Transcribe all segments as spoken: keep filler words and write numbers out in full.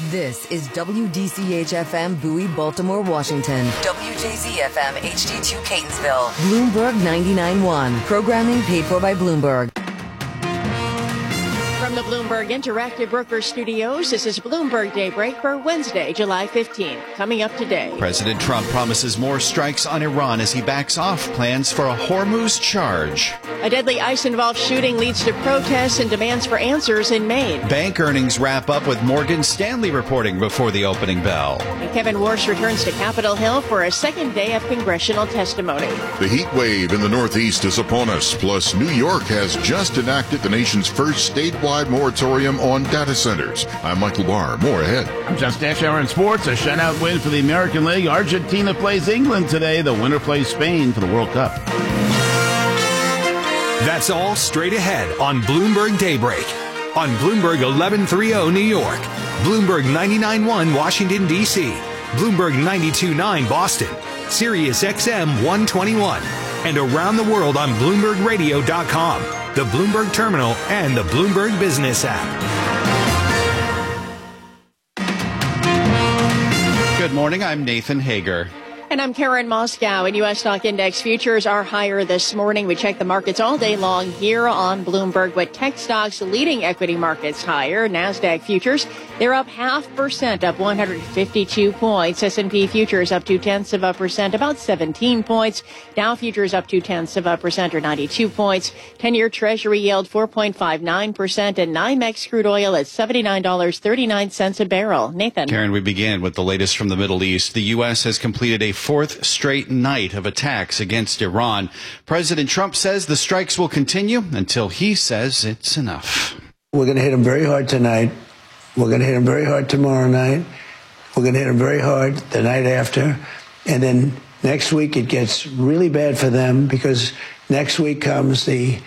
This is W D C H F M Bowie, Baltimore, Washington. W J Z F M H D two Catonsville. Bloomberg ninety-nine point one. Programming paid for by Bloomberg. From the Bloomberg Interactive Brokers Studios, this is Bloomberg Daybreak for Wednesday, July fifteenth. Coming up today. President Trump promises more strikes on Iran as he backs off plans for a Hormuz charge. A deadly ICE-involved shooting leads to protests and demands for answers in Maine. Bank earnings wrap up with Morgan Stanley reporting before the opening bell. And Kevin Warsh returns to Capitol Hill for a second day of congressional testimony. The heat wave in the Northeast is upon us. Plus, New York has just enacted the nation's first statewide moratorium on data centers. I'm Michael Barr. More ahead. I'm Just Dash Hour in Sports. A shutout win for the American League. Argentina plays England today. The winner plays Spain for the World Cup. That's all straight ahead on Bloomberg Daybreak. On Bloomberg eleven thirty New York, Bloomberg ninety-nine point one Washington, D C, Bloomberg ninety-two point nine Boston, Sirius X M one twenty-one, and around the world on Bloomberg Radio dot com, the Bloomberg Terminal, and the Bloomberg Business app. Good morning, I'm Nathan Hager. And I'm Karen Moscow, and U S stock index futures are higher this morning. We check the markets all day long here on Bloomberg, with tech stocks leading equity markets higher. NASDAQ futures, they're up half percent, up one hundred fifty-two points. S and P futures up two tenths of a percent, about seventeen points. Dow futures up two tenths of a percent, or ninety-two points. ten-year Treasury yield four point five nine percent, and NYMEX crude oil at seventy-nine dollars and thirty-nine cents a barrel. Nathan. Karen, we begin with the latest from the Middle East. The U S has completed a fourth straight night of attacks against Iran. President Trump says the strikes will continue until he says it's enough. We're going to hit them very hard tonight. We're going to hit them very hard tomorrow night. We're going to hit them very hard the night after. And then next week it gets really bad for them, because next week comes the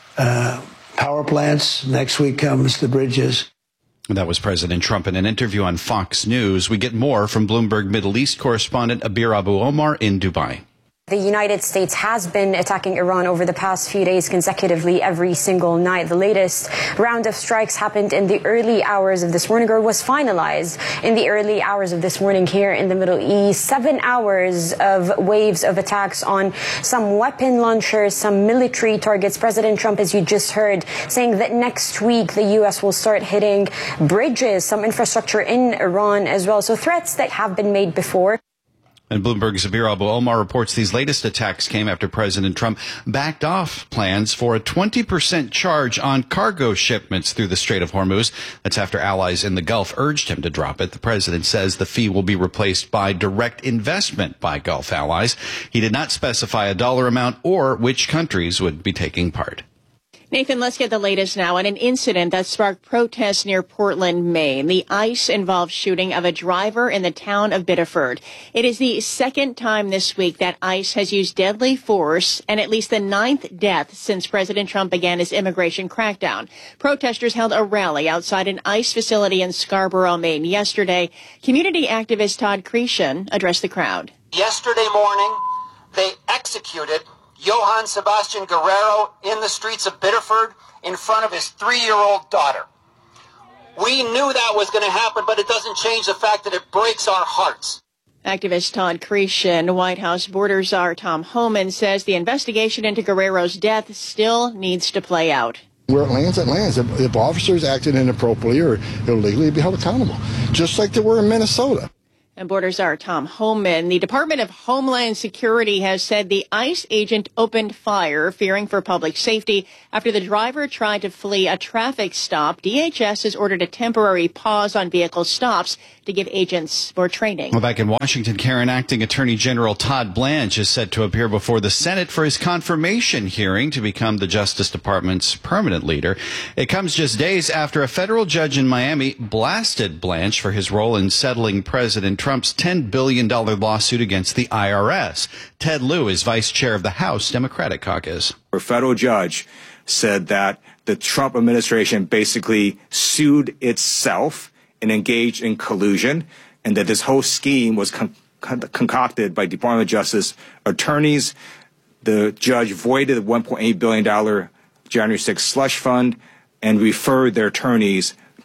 uh, power plants. Next week comes the bridges. That was President Trump in an interview on Fox News. We get more from Bloomberg Middle East correspondent Abir Abu-Omar in Dubai. The United States has been attacking Iran over the past few days consecutively every single night. The latest round of strikes happened in the early hours of this morning, or was finalized in the early hours of this morning here in the Middle East. Seven hours of waves of attacks on some weapon launchers, some military targets. President Trump, as you just heard, saying that next week the U S will start hitting bridges, some infrastructure in Iran as well. So threats that have been made before. And Bloomberg's Abir Abu-Omar reports these latest attacks came after President Trump backed off plans for a twenty percent charge on cargo shipments through the Strait of Hormuz. That's after allies in the Gulf urged him to drop it. The president says the fee will be replaced by direct investment by Gulf allies. He did not specify a dollar amount or which countries would be taking part. Nathan, let's get the latest now on an incident that sparked protests near Portland, Maine. The ICE-involved shooting of a driver in the town of Biddeford. It is the second time this week that ICE has used deadly force, and at least the ninth death since President Trump began his immigration crackdown. Protesters held a rally outside an ICE facility in Scarborough, Maine yesterday. Community activist Todd Cretion addressed the crowd. Yesterday morning, they executed Johann Sebastian Guerrero in the streets of Biddeford in front of his three-year-old daughter. We knew that was going to happen, but it doesn't change the fact that it breaks our hearts. Activist Todd Cretion, White House border czar Tom Homan, says the investigation into Guerrero's death still needs to play out. Where it lands, it lands. If, if officers acted inappropriately or illegally, they'd be held accountable, just like they were in Minnesota. And border czar Tom Homan. The Department of Homeland Security has said the ICE agent opened fire, fearing for public safety, after the driver tried to flee a traffic stop. D H S has ordered a temporary pause on vehicle stops to give agents more training. Well, back in Washington, Karen, Acting Attorney General Todd Blanche is set to appear before the Senate for his confirmation hearing to become the Justice Department's permanent leader. It comes just days after a federal judge in Miami blasted Blanche for his role in settling President Trump's ten billion dollars lawsuit against the I R S. Ted Lieu is vice chair of the House Democratic Caucus. A federal judge said that the Trump administration basically sued itself and engaged in collusion, and that this whole scheme was con- con- concocted by Department of Justice attorneys. The judge voided the one point eight billion dollars January sixth slush fund and referred their attorneys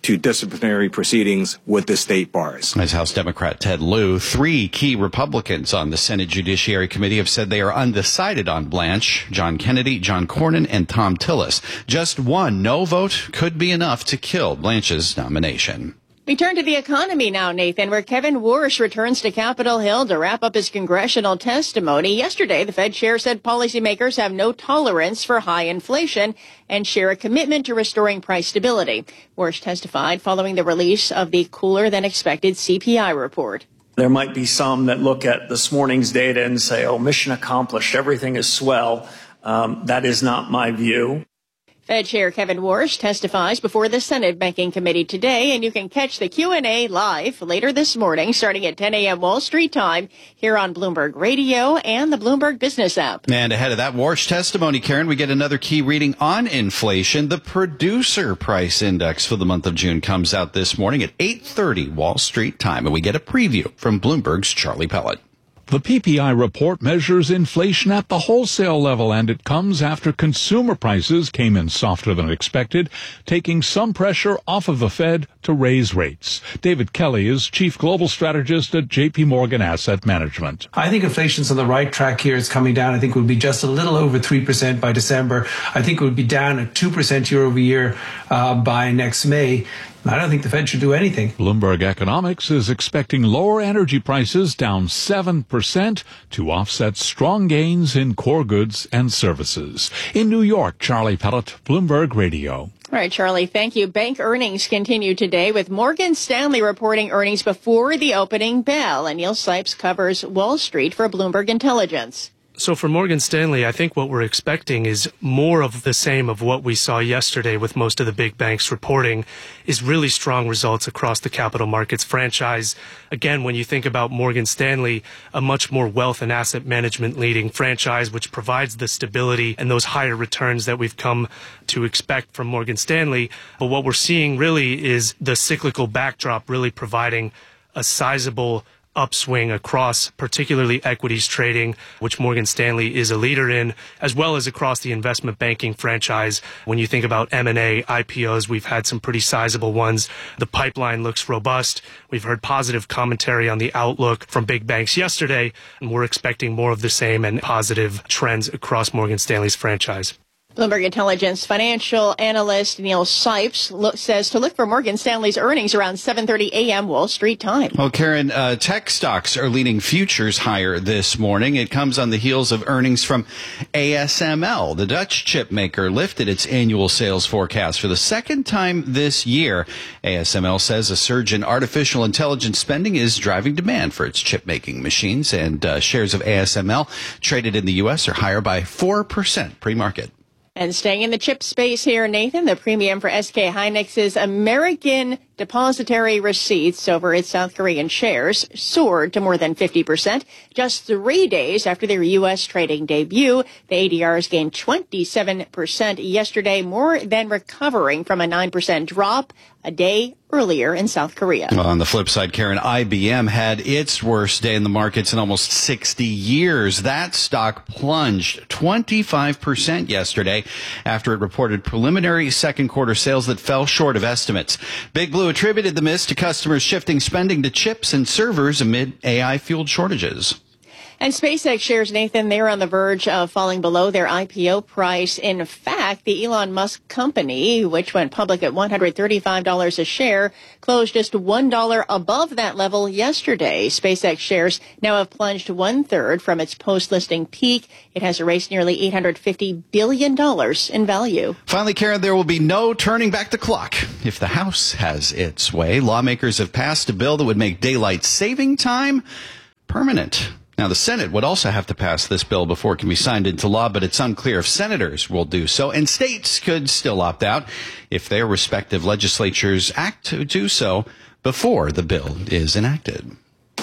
to disciplinary proceedings with the state bars. As House Democrat Ted Lieu, three key Republicans on the Senate Judiciary Committee have said they are undecided on Blanche: John Kennedy, John Cornyn, and Thom Tillis. Just one no vote could be enough to kill Blanche's nomination. We turn to the economy now, Nathan, where Kevin Warsh returns to Capitol Hill to wrap up his congressional testimony. Yesterday, the Fed chair said policymakers have no tolerance for high inflation and share a commitment to restoring price stability. Warsh testified following the release of the cooler-than-expected C P I report. There might be some that look at this morning's data and say, oh, mission accomplished, everything is swell. Um, that is not my view. Fed Chair Kevin Warsh testifies before the Senate Banking Committee today, and you can catch the Q and A live later this morning starting at ten a.m. Wall Street time here on Bloomberg Radio and the Bloomberg Business app. And ahead of that Warsh testimony, Karen, we get another key reading on inflation. The Producer Price Index for the month of June comes out this morning at eight thirty Wall Street time, and we get a preview from Bloomberg's Charlie Pellet. The P P I report measures inflation at the wholesale level, and it comes after consumer prices came in softer than expected, taking some pressure off of the Fed to raise rates. David Kelly is chief global strategist at J P Morgan Asset Management. I think inflation's on the right track here. It's coming down. I think it would be just a little over three percent by December. I think it would be down at two percent year over year uh, by next May. I don't think the Fed should do anything. Bloomberg Economics is expecting lower energy prices down seven percent to offset strong gains in core goods and services. In New York, Charlie Pellet, Bloomberg Radio. All right, Charlie, thank you. Bank earnings continue today with Morgan Stanley reporting earnings before the opening bell. And Neil Sipes covers Wall Street for Bloomberg Intelligence. So for Morgan Stanley, I think what we're expecting is more of the same of what we saw yesterday with most of the big banks reporting, is really strong results across the capital markets franchise. Again, when you think about Morgan Stanley, a much more wealth and asset management leading franchise, which provides the stability and those higher returns that we've come to expect from Morgan Stanley. But what we're seeing really is the cyclical backdrop really providing a sizable upswing across particularly equities trading, which Morgan Stanley is a leader in, as well as across the investment banking franchise. When you think about M and A, I P Os, we've had some pretty sizable ones. The pipeline looks robust. We've heard positive commentary on the outlook from big banks yesterday, and we're expecting more of the same and positive trends across Morgan Stanley's franchise. Bloomberg Intelligence financial analyst Neil Sipes look, says to look for Morgan Stanley's earnings around seven thirty a.m. Wall Street time. Well, Karen, uh, tech stocks are leading futures higher this morning. It comes on the heels of earnings from A S M L. The Dutch chip maker lifted its annual sales forecast for the second time this year. A S M L says a surge in artificial intelligence spending is driving demand for its chip-making machines, and uh, shares of A S M L traded in the U S are higher by four percent pre-market. And staying in the chip space here, Nathan, the premium for S K Hynix's American depository receipts over its South Korean shares soared to more than fifty percent. Just three days after their U S trading debut, the A D Rs gained twenty-seven percent yesterday, more than recovering from a nine percent drop a day earlier in South Korea. Well, on the flip side, Karen, I B M had its worst day in the markets in almost sixty years. That stock plunged twenty-five percent yesterday after it reported preliminary second quarter sales that fell short of estimates. Big Blue attributed the miss to customers shifting spending to chips and servers amid A I-fueled shortages. And SpaceX shares, Nathan, they're on the verge of falling below their I P O price. In fact, the Elon Musk company, which went public at one hundred thirty-five dollars a share, closed just one dollar above that level yesterday. SpaceX shares now have plunged one-third from its post-listing peak. It has erased nearly eight hundred fifty billion dollars in value. Finally, Karen, there will be no turning back the clock if the House has its way. Lawmakers have passed a bill that would make daylight saving time permanent. Now, the Senate would also have to pass this bill before it can be signed into law, but it's unclear if senators will do so, and states could still opt out if their respective legislatures act to do so before the bill is enacted.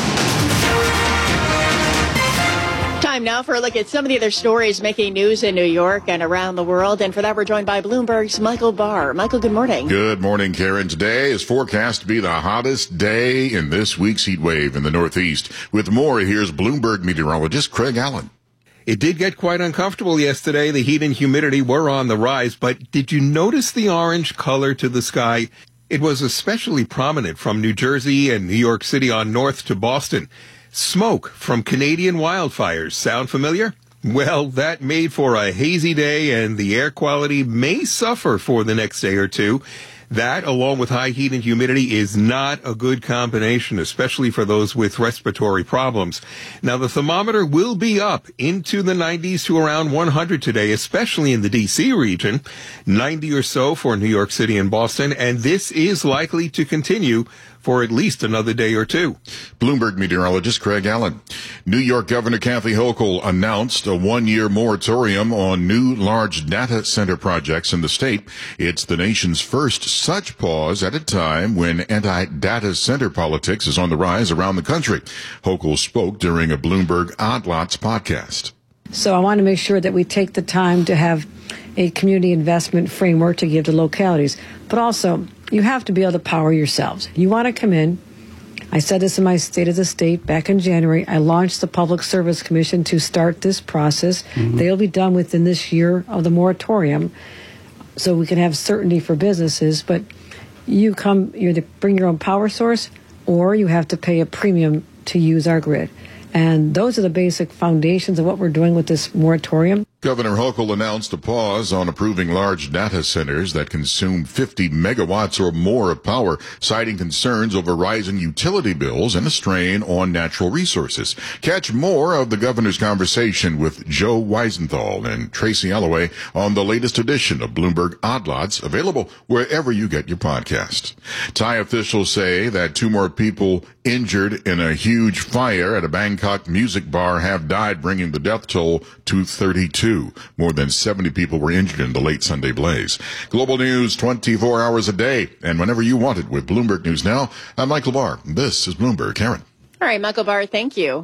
Time now for a look at some of the other stories making news in New York and around the world. And for that, we're joined by Bloomberg's Michael Barr. Michael, good morning. Good morning, Karen. Today is forecast to be the hottest day in this week's heat wave in the Northeast. With more, here's Bloomberg meteorologist Craig Allen. It did get quite uncomfortable yesterday. The heat and humidity were on the rise, but did you notice the orange color to the sky? It was especially prominent from New Jersey and New York City on north to Boston. Smoke from Canadian wildfires. Sound familiar? Well, that made for a hazy day, and the air quality may suffer for the next day or two. That, along with high heat and humidity, is not a good combination, especially for those with respiratory problems. Now, the thermometer will be up into the nineties to around one hundred today, especially in the D C region, ninety or so for New York City and Boston, and this is likely to continue for at least another day or two. Bloomberg meteorologist Craig Allen. New York Governor Kathy Hochul announced a one-year moratorium on new large data center projects in the state. It's the nation's first such pause at a time when anti-data center politics is on the rise around the country. Hochul spoke during a Bloomberg Odd Lots podcast. So I want to make sure that we take the time to have a community investment framework to give to localities, but also you have to be able to power yourselves. You want to come in. I said this in my State of the State back in January. I launched the Public Service Commission to start this process. Mm-hmm. They'll be done within this year of the moratorium, so we can have certainty for businesses. But you come, you either bring your own power source, or you have to pay a premium to use our grid. And those are the basic foundations of what we're doing with this moratorium. Governor Hochul announced a pause on approving large data centers that consume fifty megawatts or more of power, citing concerns over rising utility bills and a strain on natural resources. Catch more of the governor's conversation with Joe Weisenthal and Tracy Alloway on the latest edition of Bloomberg Odd Lots, available wherever you get your podcasts. Thai officials say that two more people injured in a huge fire at a Bangkok music bar have died, bringing the death toll to thirty-two. More than seventy people were injured in the late Sunday blaze. Global news twenty-four hours a day and whenever you want it with Bloomberg News Now. I'm Michael Barr. This is Bloomberg. Karen. All right, Michael Barr, thank you.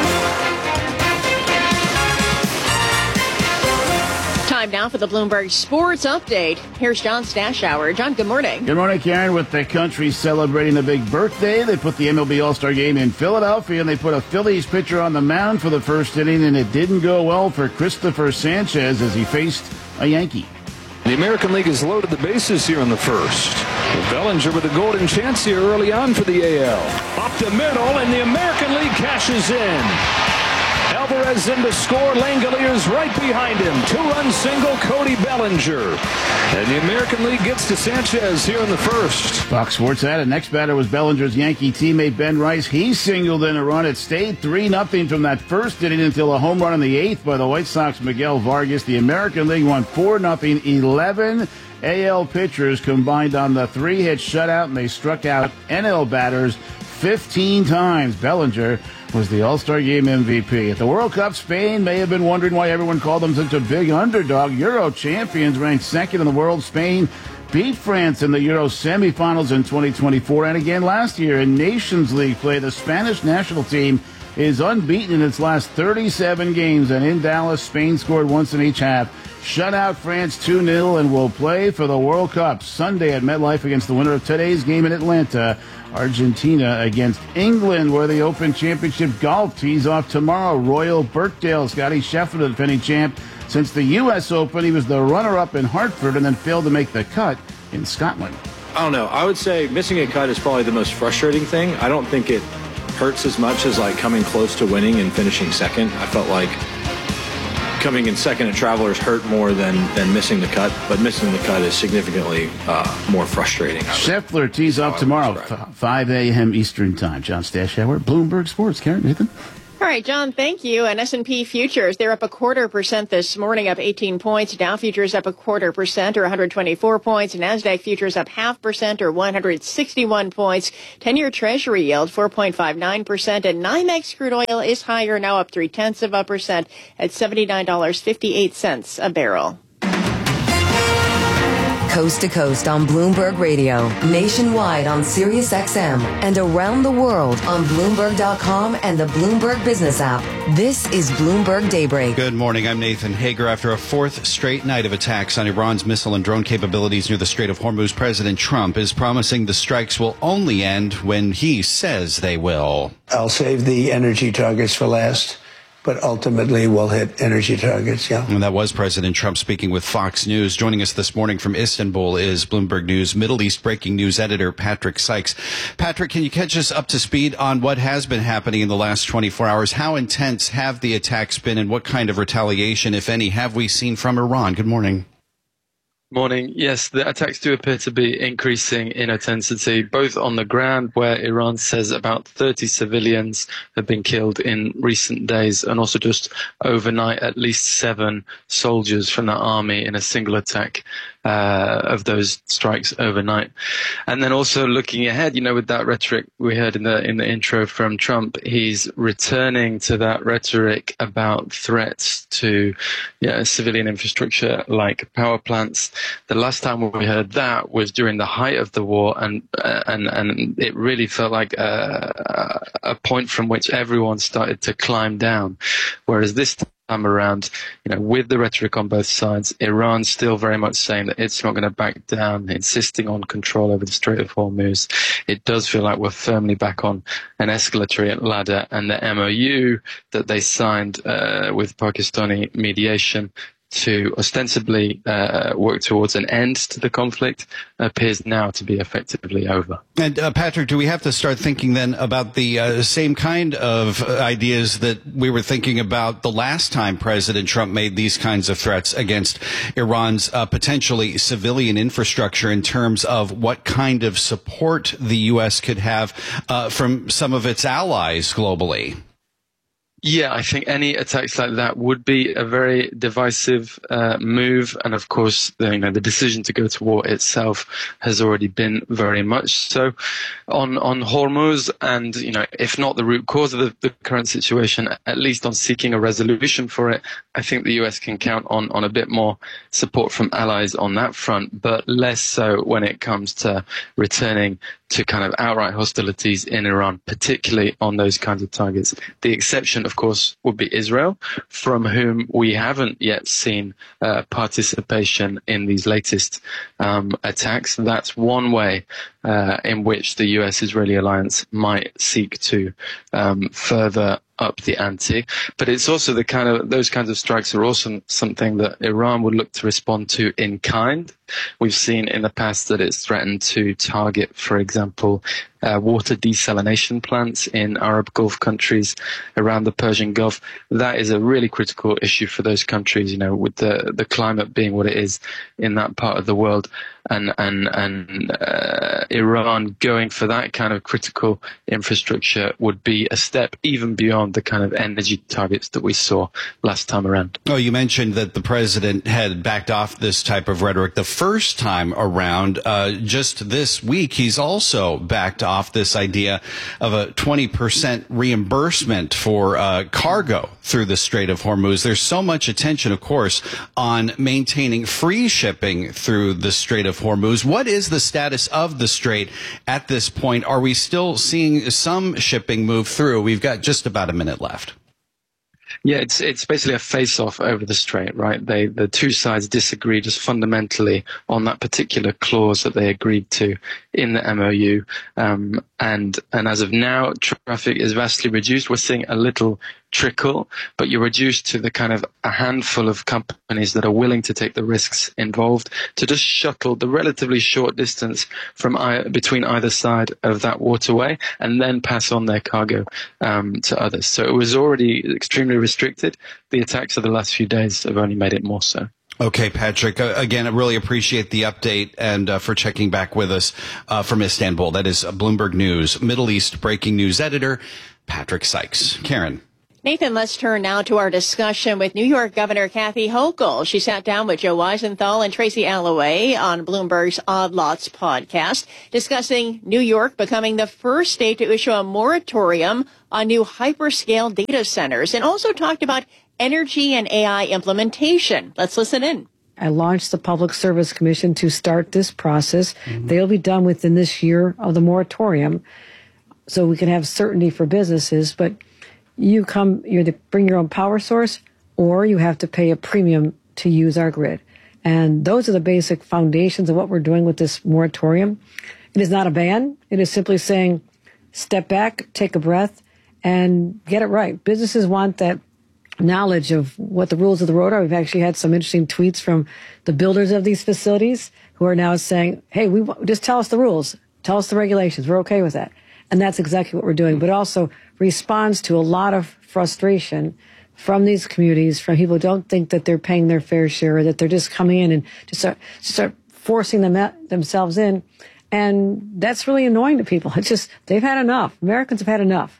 Time now for the Bloomberg Sports Update. Here's John Stashower. John, good morning. Good morning, Karen. With the country celebrating a big birthday, they put the M L B All-Star Game in Philadelphia, and they put a Phillies pitcher on the mound for the first inning, and it didn't go well for Christopher Sanchez as he faced a Yankee. The American League has loaded the bases here in the first. Bellinger with a golden chance here early on for the A L. Up the middle, and the American League cashes in. Alvarez in to score. Langoliers right behind him. Two-run single, Cody Bellinger. And the American League gets to Sanchez here in the first. Fox Sports added next batter was Bellinger's Yankee teammate Ben Rice. He singled in a run. It stayed three nothing from that first inning until a home run in the eighth by the White Sox Miguel Vargas. The American League won four nothing. eleven A L pitchers combined on the three-hit shutout, and they struck out N L batters fifteen times. Bellinger was the All-Star Game M V P. At the World Cup, Spain may have been wondering why everyone called them such a big underdog. Euro champions ranked second in the world. Spain beat France in the Euro semifinals in twenty twenty-four and again last year in Nations League play. The Spanish national team is unbeaten in its last thirty-seven games, and in Dallas, Spain scored once in each half, shut out France two nil, and will play for the World Cup Sunday at MetLife against the winner of today's game in Atlanta, Argentina against England, where the Open Championship golf tees off tomorrow. Royal Birkdale, Scotty Scheffler, the defending champ since the U S Open. He was the runner-up in Hartford and then failed to make the cut in Scotland. I don't know. I would say missing a cut is probably the most frustrating thing. I don't think it hurts as much as like coming close to winning and finishing second. I felt like coming in second at Travelers hurt more than, than missing the cut, but missing the cut is significantly uh, more frustrating. Scheffler tees off tomorrow, five a.m. Eastern Time. John Stashower, Bloomberg Sports. Karen, Nathan? All right, John, thank you. And S and P futures, they're up a quarter percent this morning, up eighteen points. Dow futures up a quarter percent, or one hundred twenty-four points. NASDAQ futures up half percent, or one hundred sixty-one points. ten-year Treasury yield, four point five nine percent. And NYMEX crude oil is higher, now up three-tenths of a percent at seventy-nine dollars and fifty-eight cents a barrel. Coast to coast on Bloomberg Radio, nationwide on Sirius X M, and around the world on Bloomberg dot com and the Bloomberg Business app. This is Bloomberg Daybreak. Good morning. I'm Nathan Hager. After a fourth straight night of attacks on Iran's missile and drone capabilities near the Strait of Hormuz, President Trump is promising the strikes will only end when he says they will. I'll save the energy targets for last. but ultimately we'll hit energy targets, yeah. And that was President Trump speaking with Fox News. Joining us this morning from Istanbul is Bloomberg News Middle East breaking news editor Patrick Sykes. Patrick, can you catch us up to speed on what has been happening in the last twenty-four hours? How intense have the attacks been, and what kind of retaliation, if any, have we seen from Iran? Good morning. Morning. Yes, the attacks do appear to be increasing in intensity, both on the ground, where Iran says about thirty civilians have been killed in recent days, and also just overnight, at least seven soldiers from the army in a single attack uh, of those strikes overnight. And then also looking ahead, you know, with that rhetoric we heard in the in the intro from Trump, he's returning to that rhetoric about threats to yeah, civilian infrastructure like power plants. The last time we heard that was during the height of the war, and uh, and and it really felt like a, a point from which everyone started to climb down. Whereas this time around, you know, with the rhetoric on both sides, Iran's still very much saying that it's not going to back down, insisting on control over the Strait of Hormuz. It does feel like we're firmly back on an escalatory ladder, and the M O U that they signed uh, with Pakistani mediation to ostensibly uh, work towards an end to the conflict appears now to be effectively over. And uh, Patrick, do we have to start thinking then about the uh, same kind of ideas that we were thinking about the last time President Trump made these kinds of threats against Iran's uh, potentially civilian infrastructure, in terms of what kind of support the U S could have uh, from some of its allies globally? Yeah, I think any attacks like that would be a very divisive uh, move. And of course, the, you know, the decision to go to war itself has already been very much so on, on Hormuz. And, you know, if not the root cause of the, the current situation, at least on seeking a resolution for it, I think the U S can count on, on a bit more support from allies on that front, but less so when it comes to returning to kind of outright hostilities in Iran, particularly on those kinds of targets. The exception, of course, would be Israel, from whom we haven't yet seen uh, participation in these latest um, attacks. That's one way uh, in which the U S-Israeli alliance might seek to um, further up the ante. But it's also the kind of, those kinds of strikes are also something that Iran would look to respond to in kind. We've seen in the past that it's threatened to target, for example, uh, water desalination plants in Arab Gulf countries around the Persian Gulf. That is a really critical issue for those countries, you know, with the, the climate being what it is in that part of the world. And, and, and uh, Iran going for that kind of critical infrastructure would be a step even beyond the kind of energy targets that we saw last time around. Oh, you mentioned that the president had backed off this type of rhetoric the first time around. Uh, just this week, he's also backed off this idea of a twenty percent reimbursement for uh, cargo through the Strait of Hormuz. There's so much attention, of course, on maintaining free shipping through the Strait of Hormuz. What is the status of the strait at this point? Are we still seeing some shipping move through? We've got just about a minute left. Yeah, it's it's basically a face-off over the strait, right? They the two sides disagree just fundamentally on that particular clause that they agreed to in the M O U, um, and and as of now, traffic is vastly reduced. We're seeing a little trickle, but you're reduced to the kind of a handful of companies that are willing to take the risks involved to just shuttle the relatively short distance from between either side of that waterway and then pass on their cargo um, to others. So it was already extremely restricted. The attacks of the last few days have only made it more so. Okay, Patrick, uh, again, I really appreciate the update and uh, for checking back with us uh, from Istanbul. That is Bloomberg News Middle East breaking news editor Patrick Sykes. Karen. Nathan, let's turn now to our discussion with New York Governor Kathy Hochul. She sat down with Joe Weisenthal and Tracy Alloway on Bloomberg's Odd Lots podcast, discussing New York becoming the first state to issue a moratorium on new hyperscale data centers, and also talked about energy and A I implementation. Let's listen in. I launched the Public Service Commission to start this process. Mm-hmm. They'll be done within this year of the moratorium, so we can have certainty for businesses. But you come, you either bring your own power source, or you have to pay a premium to use our grid. And those are the basic foundations of what we're doing with this moratorium. It is not a ban. It is simply saying, step back, take a breath, and get it right. Businesses want that knowledge of what the rules of the road are. We've actually had some interesting tweets from the builders of these facilities who are now saying, hey, we just tell us the rules, tell us the regulations. We're okay with that. And that's exactly what we're doing. But it also responds to a lot of frustration from these communities, from people who don't think that they're paying their fair share, or that they're just coming in and just start, start forcing them at, themselves in. And that's really annoying to people. It's just, they've had enough. Americans have had enough.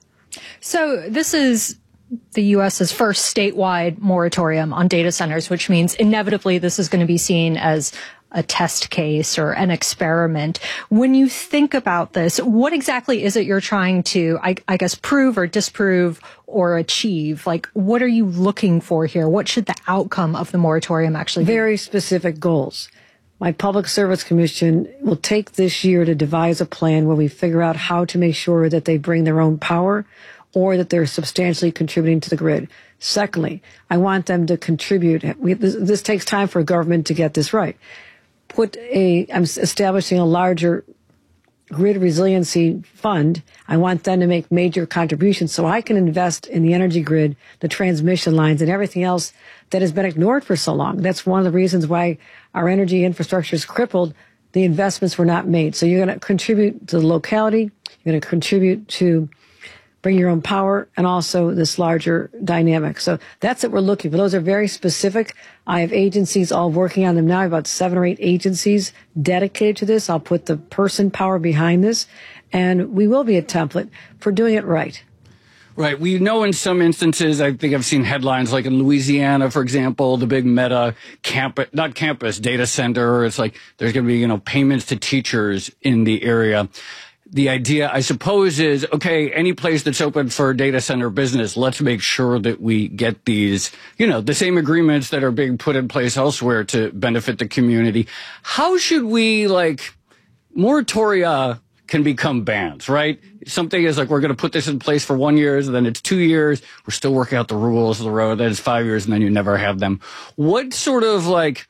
So this is the U S's first statewide moratorium on data centers, which means inevitably this is going to be seen as a test case or an experiment. When you think about this, what exactly is it you're trying to, I, I guess, prove or disprove or achieve? Like, what are you looking for here? What should the outcome of the moratorium actually be? Very specific goals. My Public Service Commission will take this year to devise a plan where we figure out how to make sure that they bring their own power or that they're substantially contributing to the grid. Secondly, I want them to contribute. We, this, this takes time for government to get this right. Put a, I'm establishing a larger grid resiliency fund. I want them to make major contributions so I can invest in the energy grid, the transmission lines, and everything else that has been ignored for so long. That's one of the reasons why our energy infrastructure is crippled. The investments were not made. So you're going to contribute to the locality. You're going to contribute to bring your own power, and also this larger dynamic. So that's what we're looking for. Those are very specific. I have agencies all working on them now, about seven or eight agencies dedicated to this. I'll put the person power behind this, and we will be a template for doing it right. Right. We know in some instances, I think I've seen headlines like in Louisiana, for example, the big Meta campus, not campus, data center. It's like there's going to be, you know, payments to teachers in the area. The idea, I suppose, is, okay, any place that's open for data center business, let's make sure that we get these, you know, the same agreements that are being put in place elsewhere to benefit the community. How should we, like, moratoria can become bans, right? Something is like, we're going to put this in place for one year, and then it's two years. We're still working out the rules of the road. Then it's five years, and then you never have them. What sort of, like,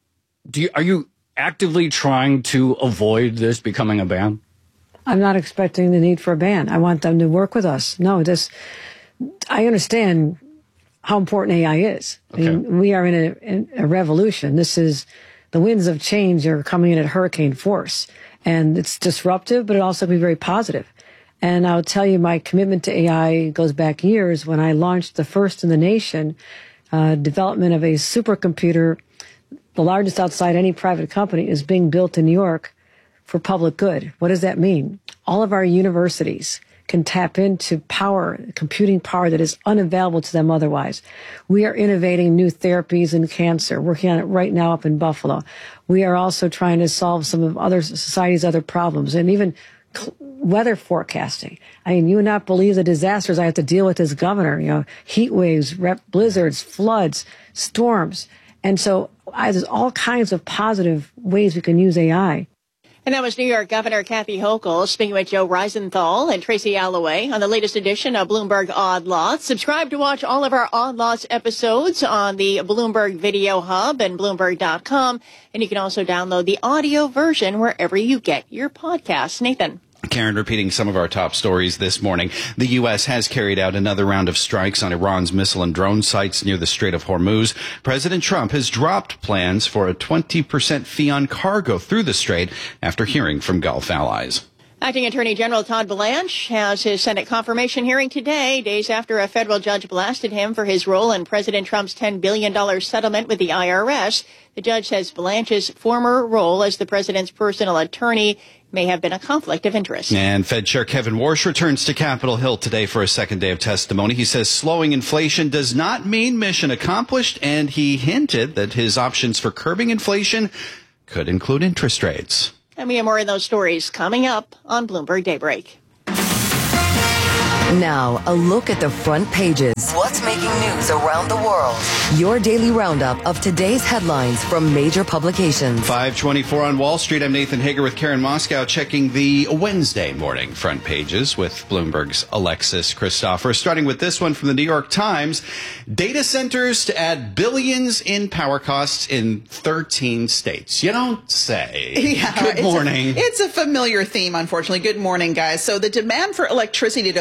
do you, are you actively trying to avoid this becoming a ban? I'm not expecting the need for a ban. I want them to work with us. No, this, I understand how important A I is. Okay. I mean, we are in a, in a revolution. This is, the winds of change are coming in at hurricane force. And it's disruptive, but it also can be very positive. And I'll tell you, my commitment to A I goes back years when I launched the first in the nation uh, development of a supercomputer. The largest outside any private company is being built in New York for public good. What does that mean? All of our universities can tap into power, computing power that is unavailable to them otherwise. We are innovating new therapies in cancer, working on it right now up in Buffalo. We are also trying to solve some of other society's other problems, and even weather forecasting. I mean, you would not believe the disasters I have to deal with as governor, you know, heat waves, rep, blizzards, floods, storms. And so I, there's all kinds of positive ways we can use A I. And that was New York Governor Kathy Hochul speaking with Joe Reisenthal and Tracy Alloway on the latest edition of Bloomberg Odd Lots. Subscribe to watch all of our Odd Lots episodes on the Bloomberg Video Hub and Bloomberg dot com. And you can also download the audio version wherever you get your podcasts. Nathan. Karen, repeating some of our top stories this morning. The U S has carried out another round of strikes on Iran's missile and drone sites near the Strait of Hormuz. President Trump has dropped plans for a twenty percent fee on cargo through the strait after hearing from Gulf allies. Acting Attorney General Todd Blanche has his Senate confirmation hearing today, days after a federal judge blasted him for his role in President Trump's ten billion dollars settlement with the I R S. The judge says Blanche's former role as the president's personal attorney may have been a conflict of interest. And Fed Chair Kevin Warsh returns to Capitol Hill today for a second day of testimony. He says slowing inflation does not mean mission accomplished, and he hinted that his options for curbing inflation could include interest rates. And we have more of those stories coming up on Bloomberg Daybreak. Now, a look at the front pages. What's making news around the world? Your daily roundup of today's headlines from major publications. five twenty-four on Wall Street. I'm Nathan Hager with Karen Moscow checking the Wednesday morning front pages with Bloomberg's Alexis Christopher. Starting with this one from the New York Times. Data centers to add billions in power costs in thirteen states. You don't say. Yeah, Good morning. It's a, it's a familiar theme, unfortunately. Good morning, guys. So the demand for electricity to power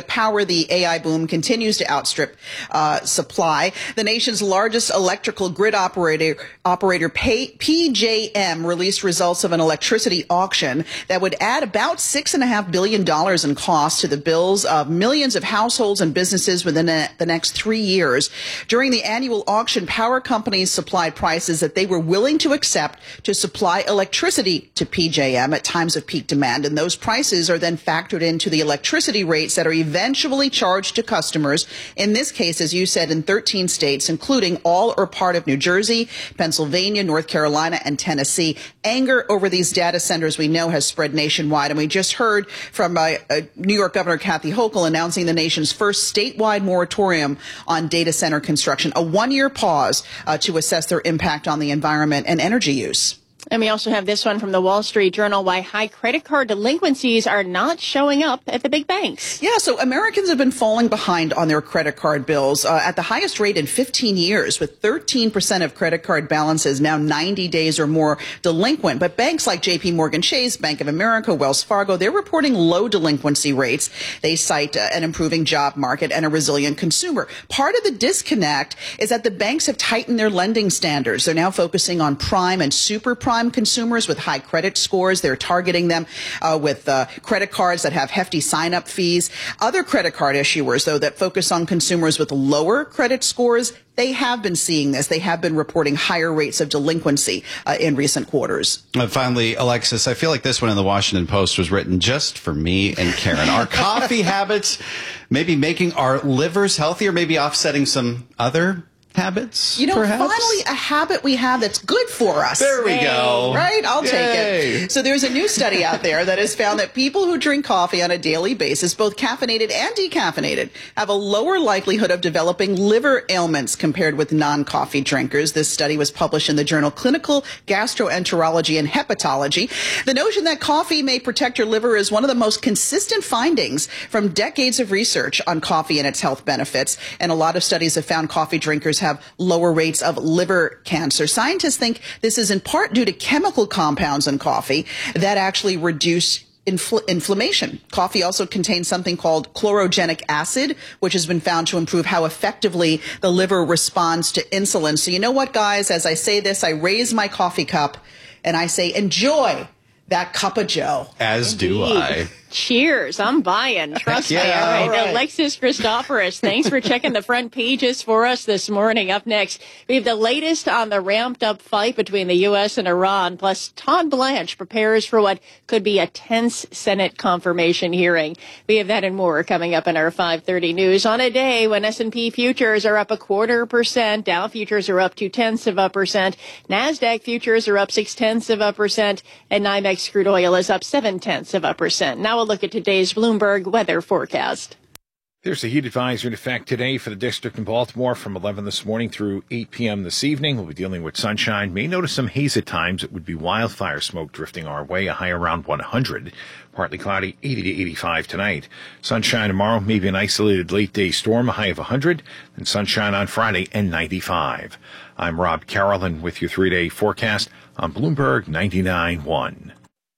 power the A I boom continues to outstrip uh, supply. The nation's largest electrical grid operator, operator P J M, released results of an electricity auction that would add about six and a half billion dollars in cost to the bills of millions of households and businesses within the next three years. During the annual auction, power companies supplied prices that they were willing to accept to supply electricity to P J M at times of peak demand, and those prices are then factored into the electricity rates that are eventually charged to customers. In this case, as you said, in thirteen states, including all or part of New Jersey, Pennsylvania, North Carolina, and Tennessee. Anger over these data centers, we know, has spread nationwide, and we just heard from uh, uh, New York Governor Kathy Hochul announcing the nation's first statewide moratorium on data center construction, a one-year pause uh, to assess their impact on the environment and energy use. And we also have this one from the Wall Street Journal, why high credit card delinquencies are not showing up at the big banks. Yeah, so Americans have been falling behind on their credit card bills uh, at the highest rate in fifteen years, with thirteen percent of credit card balances now ninety days or more delinquent. But banks like J P Morgan Chase, Bank of America, Wells Fargo, they're reporting low delinquency rates. They cite uh, an improving job market and a resilient consumer. Part of the disconnect is that the banks have tightened their lending standards. They're now focusing on prime and super prime consumers with high credit scores. They're targeting them uh, with uh, credit cards that have hefty sign-up fees. Other credit card issuers, though, that focus on consumers with lower credit scores, they have been seeing this. They have been reporting higher rates of delinquency uh, in recent quarters. And finally, Alexis, I feel like this one in the Washington Post was written just for me and Karen. Our coffee habits maybe making our livers healthier, maybe offsetting some other habits, You know, perhaps? finally a habit we have that's good for us. There we go. Right? I'll Yay. take it. So there's a new study out there that has found that people who drink coffee on a daily basis, both caffeinated and decaffeinated, have a lower likelihood of developing liver ailments compared with non-coffee drinkers. This study was published in the journal Clinical Gastroenterology and Hepatology. The notion that coffee may protect your liver is one of the most consistent findings from decades of research on coffee and its health benefits. And a lot of studies have found coffee drinkers have lower rates of liver cancer. Scientists think this is in part due to chemical compounds in coffee that actually reduce Infl- inflammation. Coffee also contains something called chlorogenic acid, which has been found to improve how effectively the liver responds to insulin. So you know what, guys? As I say this, I raise my coffee cup and I say, enjoy that cup of joe. As Indeed. do I. Cheers. I'm buying. Trust Yeah, me. All right. all right. Alexis Christoforous, thanks for checking the front pages for us this morning. Up next, we have the latest on the ramped up fight between the U S and Iran. Plus, Todd Blanche prepares for what could be a tense Senate confirmation hearing. We have that and more coming up in our five thirty news on a day when S and P futures are up a quarter percent. Dow futures are up two tenths of a percent. NASDAQ futures are up six tenths of a percent. And NYMEX crude oil is up seven tenths of a percent. Now, a look at today's Bloomberg weather forecast. There's a heat advisory in effect today for the district in Baltimore from eleven this morning through eight p.m. this evening. We'll be dealing with sunshine. May notice some haze at times. It would be wildfire smoke drifting our way, a high around one hundred. Partly cloudy, eighty to eighty-five tonight. Sunshine tomorrow, maybe an isolated late-day storm, a high of one hundred. And sunshine on Friday, and ninety-five. I'm Rob Carolyn with your three-day forecast on Bloomberg ninety-nine point one.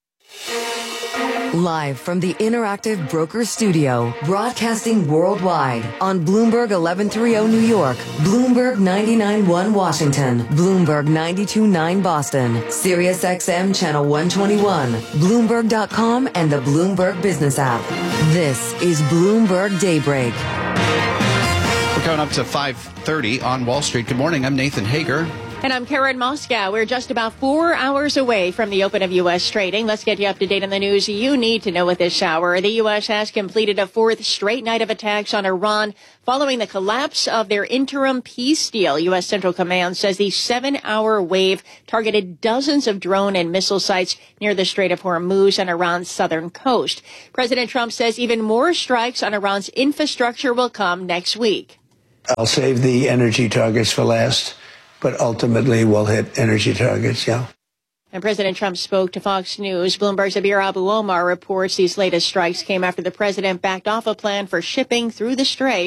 Live from the Interactive Broker Studio, broadcasting worldwide on Bloomberg eleven thirty New York, Bloomberg ninety-nine point one Washington, Bloomberg ninety-two point nine Boston, Sirius X M Channel one twenty-one, Bloomberg dot com, and the Bloomberg Business app. This is Bloomberg Daybreak. We're coming up to five thirty on Wall Street. Good morning. I'm Nathan Hager. And I'm Karen Moscow. We're just about four hours away from the open of U S trading. Let's get you up to date on the news you need to know at this hour. The U S has completed a fourth straight night of attacks on Iran following the collapse of their interim peace deal. U S Central Command says the seven-hour wave targeted dozens of drone and missile sites near the Strait of Hormuz and Iran's southern coast. President Trump says even more strikes on Iran's infrastructure will come next week. I'll save the energy targets for last, but ultimately we'll hit energy targets, yeah. And President Trump spoke to Fox News. Bloomberg's Abir Abu Omar reports these latest strikes came after the president backed off a plan for shipping through the strait.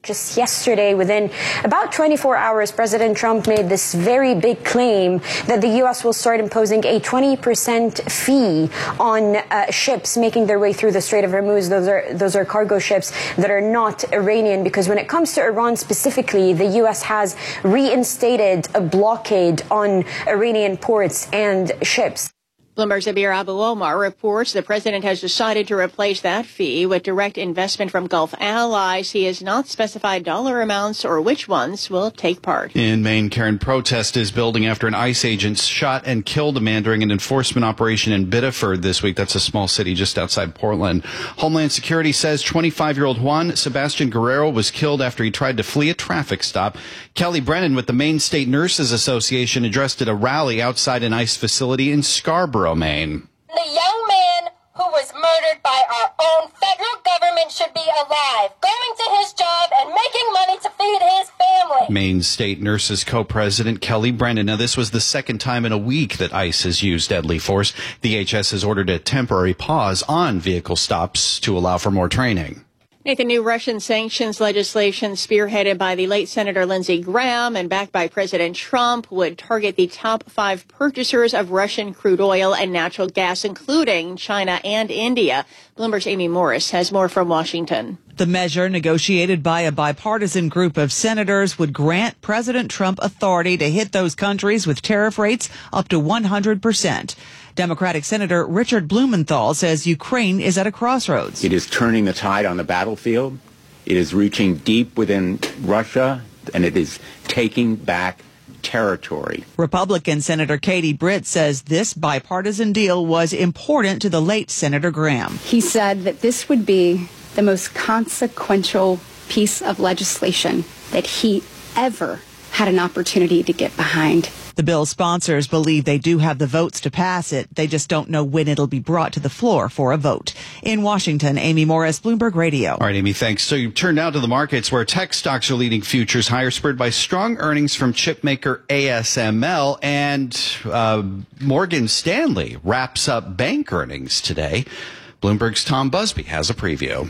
Just yesterday, within about twenty-four hours, President Trump made this very big claim that the U S will start imposing a twenty percent fee on uh, ships making their way through the Strait of Hormuz. Those are those are cargo ships that are not Iranian, because when it comes to Iran specifically, the U S has reinstated a blockade on Iranian ports and ships. Bloomberg's Abir Abu Omar reports the president has decided to replace that fee with direct investment from Gulf allies. He has not specified dollar amounts or which ones will take part. In Maine, Karen, protest is building after an ICE agent shot and killed a man during an enforcement operation in Biddeford this week. That's a small city just outside Portland. Homeland Security says twenty-five-year-old Juan Sebastian Guerrero was killed after he tried to flee a traffic stop. Kelly Brennan with the Maine State Nurses Association addressed at a rally outside an ICE facility in Scarborough, Maine. The young man who was murdered by our own federal government should be alive, going to his job and making money to feed his family. Maine State Nurses co-president Kelly Brennan. Now, this was the second time in a week that ICE has used deadly force. The H S has ordered a temporary pause on vehicle stops to allow for more training. Nathan, new Russian sanctions legislation spearheaded by the late Senator Lindsey Graham and backed by President Trump would target the top five purchasers of Russian crude oil and natural gas, including China and India. Bloomberg's Amy Morris has more from Washington. The measure, negotiated by a bipartisan group of senators, would grant President Trump authority to hit those countries with tariff rates up to one hundred percent. Democratic Senator Richard Blumenthal says Ukraine is at a crossroads. It is turning the tide on the battlefield. It is reaching deep within Russia, and it is taking back territory. Republican Senator Katie Britt says this bipartisan deal was important to the late Senator Graham. He said that this would be the most consequential piece of legislation that he ever had an opportunity to get behind. The bill's sponsors believe they do have the votes to pass it. They just don't know when it'll be brought to the floor for a vote. In Washington, Amy Morris, Bloomberg Radio. All right, Amy, thanks. So you turned out to the markets where tech stocks are leading futures higher, spurred by strong earnings from chip maker A S M L, and uh, Morgan Stanley wraps up bank earnings today. Bloomberg's Tom Busby has a preview.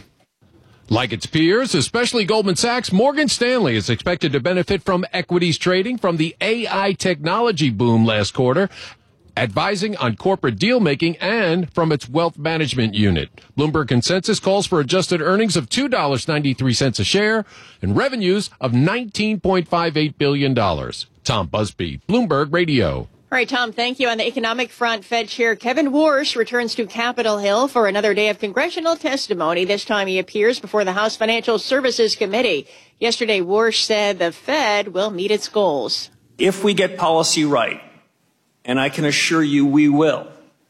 Like its peers, especially Goldman Sachs, Morgan Stanley is expected to benefit from equities trading from the A I technology boom last quarter, advising on corporate deal-making, and from its wealth management unit. Bloomberg consensus calls for adjusted earnings of two dollars and ninety-three cents a share and revenues of nineteen point five eight billion dollars. Tom Busby, Bloomberg Radio. All right, Tom, thank you. On the economic front, Fed Chair Kevin Warsh returns to Capitol Hill for another day of congressional testimony. This time he appears before the House Financial Services Committee. Yesterday, Warsh said the Fed will meet its goals. If we get policy right, and I can assure you we will,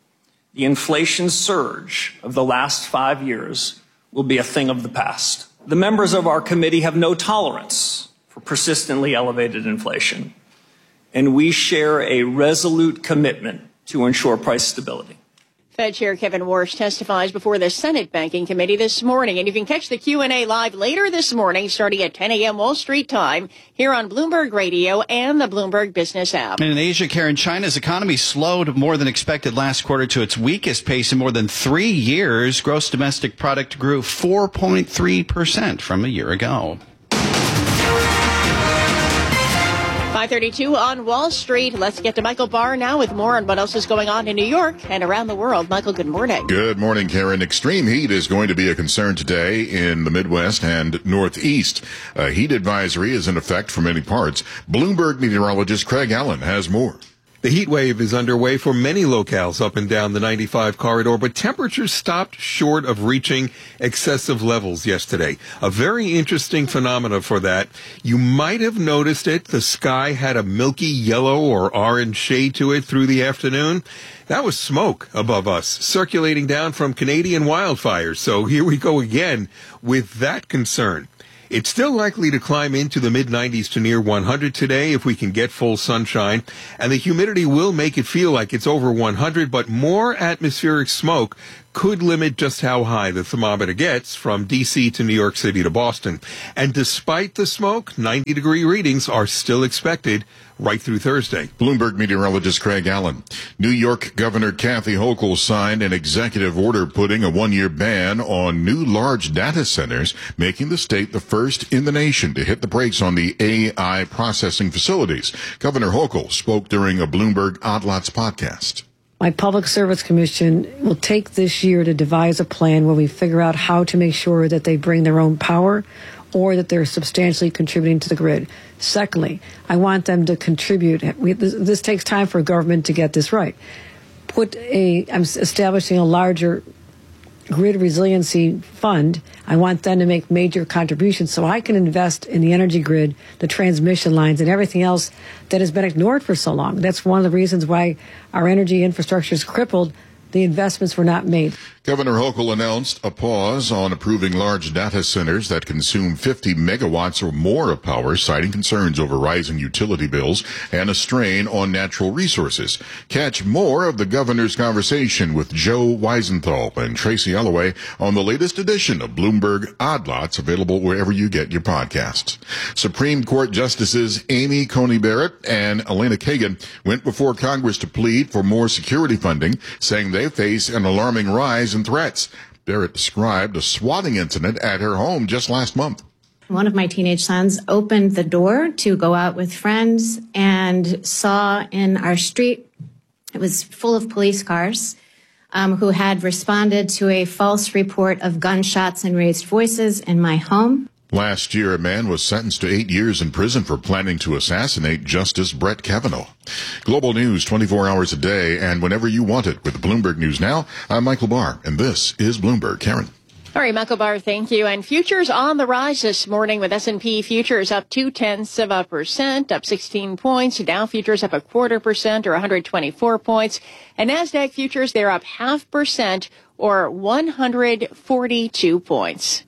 the inflation surge of the last five years will be a thing of the past. The members of our committee have no tolerance for persistently elevated inflation, and we share a resolute commitment to ensure price stability. Fed Chair Kevin Warsh testifies before the Senate Banking Committee this morning, and you can catch the Q and A live later this morning starting at ten a.m. Wall Street time here on Bloomberg Radio and the Bloomberg Business app. And in Asia, Karen, China's economy slowed more than expected last quarter to its weakest pace in more than three years. Gross domestic product grew four point three percent from a year ago. five thirty-two on Wall Street. Let's get to Michael Barr now with more on what else is going on in New York and around the world. Michael, good morning. Good morning, Karen. Extreme heat is going to be a concern today in the Midwest and Northeast. A heat advisory is in effect for many parts. Bloomberg meteorologist Craig Allen has more. The heat wave is underway for many locales up and down the ninety-five corridor, but temperatures stopped short of reaching excessive levels yesterday. A very interesting phenomena for that. You might have noticed it. The sky had a milky yellow or orange shade to it through the afternoon. That was smoke above us, circulating down from Canadian wildfires. So here we go again with that concern. It's still likely to climb into the mid nineties to near one hundred today if we can get full sunshine, and the humidity will make it feel like it's over one hundred, but more atmospheric smoke could limit just how high the thermometer gets from D C to New York City to Boston. And despite the smoke, ninety degree readings are still expected right through Thursday. Bloomberg meteorologist Craig Allen. New York Governor Kathy Hochul signed an executive order putting a one-year ban on new large data centers, making the state the first in the nation to hit the brakes on the A I processing facilities. Governor Hochul spoke during a Bloomberg Odd Lots podcast. My Public Service Commission will take this year to devise a plan where we figure out how to make sure that they bring their own power or that they're substantially contributing to the grid. Secondly, I want them to contribute. We, this, this takes time for government to get this right. Put a, I'm establishing a larger grid resiliency fund. I want them to make major contributions so I can invest in the energy grid, the transmission lines, and everything else that has been ignored for so long. That's one of the reasons why our energy infrastructure is crippled. The investments were not made. Governor Hochul announced a pause on approving large data centers that consume fifty megawatts or more of power, citing concerns over rising utility bills and a strain on natural resources. Catch more of the governor's conversation with Joe Weisenthal and Tracy Alloway on the latest edition of Bloomberg Odd Lots, available wherever you get your podcasts. Supreme Court Justices Amy Coney Barrett and Elena Kagan went before Congress to plead for more security funding, saying they face an alarming rise in threats. Barrett described a swatting incident at her home just last month. One of my teenage sons opened the door to go out with friends and saw in our street, it was full of police cars, um, who had responded to a false report of gunshots and raised voices in my home. Last year, a man was sentenced to eight years in prison for planning to assassinate Justice Brett Kavanaugh. Global news twenty-four hours a day and whenever you want it with Bloomberg News Now. I'm Michael Barr, and this is Bloomberg. Karen. All right, Michael Barr, thank you. And futures on the rise this morning with S and P futures up two tenths of a percent, up sixteen points. Dow futures up a quarter percent or one hundred twenty-four points. And NASDAQ futures, they're up half percent or one hundred forty-two points.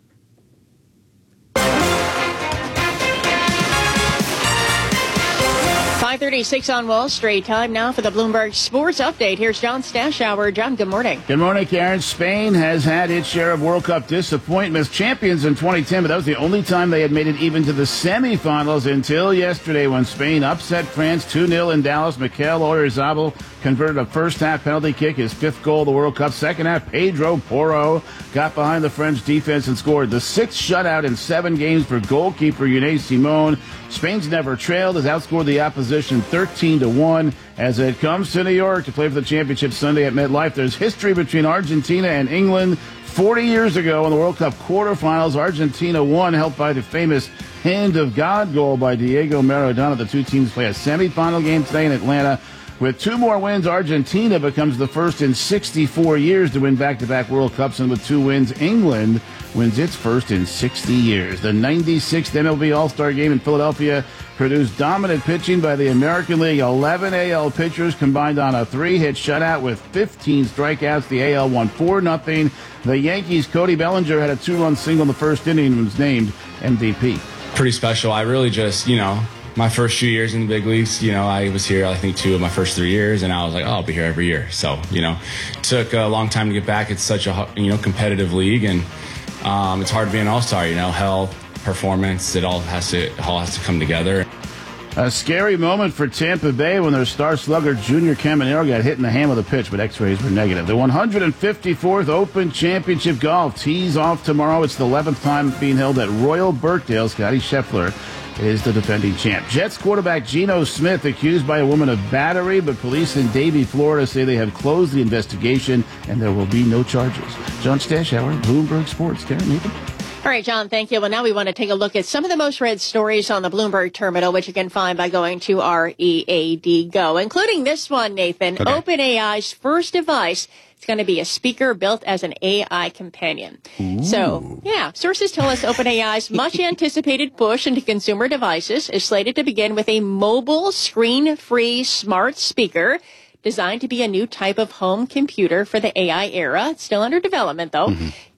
five thirty-six on Wall Street. Time now for the Bloomberg Sports Update. Here's John Stashower. John, good morning. Good morning, Karen. Spain has had its share of World Cup disappointments. Champions in twenty ten, but that was the only time they had made it even to the semifinals until yesterday when Spain upset France two nil in Dallas. Mikel Oyarzabal converted a first-half penalty kick, his fifth goal of the World Cup. Second half, Pedro Porro got behind the French defense and scored the sixth shutout in seven games for goalkeeper Unai Simon. Spain's never trailed, has outscored the opposition thirteen to one as it comes to New York to play for the championship Sunday at MetLife. There's history between Argentina and England. forty years ago in the World Cup quarterfinals, Argentina won, helped by the famous Hand of God goal by Diego Maradona. The two teams play a semifinal game today in Atlanta. With two more wins, Argentina becomes the first in sixty-four years to win back-to-back World Cups, and with two wins, England wins its first in sixty years. The ninety-sixth M L B All-Star Game in Philadelphia produced dominant pitching by the American League. eleven A L pitchers combined on a three-hit shutout with fifteen strikeouts. The A L won four nothing. The Yankees' Cody Bellinger had a two-run single in the first inning and was named M V P. Pretty special. I really just, you know, my first few years in the big leagues, you know, I was here, I think, two of my first three years, and I was like, oh, I'll be here every year. So, you know, it took a long time to get back. It's such a, you know, competitive league, and um, it's hard to be an all-star, you know, health, performance, it all has to, it all has to come together. A scary moment for Tampa Bay when their star slugger Junior Caminero got hit in the ham of the pitch, but x-rays were negative. The one hundred fifty-fourth Open Championship Golf tees off tomorrow. It's the eleventh time being held at Royal Birkdale. Scotty Scheffler is the defending champ. Jets quarterback Geno Smith accused by a woman of battery, but police in Davie, Florida say they have closed the investigation and there will be no charges. John Stashower, Bloomberg Sports. Karen, Nathan. All right, John, thank you. Well, now we want to take a look at some of the most read stories on the Bloomberg terminal, which you can find by going to R E A D Go, including this one, Nathan. Okay. OpenAI's first device is going to be a speaker built as an A I companion. Ooh. So, yeah, sources tell us OpenAI's much-anticipated push into consumer devices is slated to begin with a mobile, screen-free smart speaker designed to be a new type of home computer for the A I era. It's still under development, though. Mm-hmm.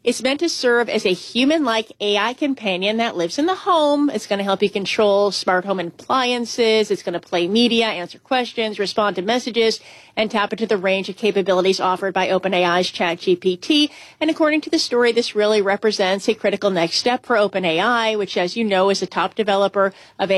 It's meant to serve as a human-like A I companion that lives in the home. It's going to help you control smart home appliances. It's going to play media, answer questions, respond to messages, and tap into the range of capabilities offered by OpenAI's ChatGPT. And according to the story, this really represents a critical next step for OpenAI, which, as you know, is the top developer of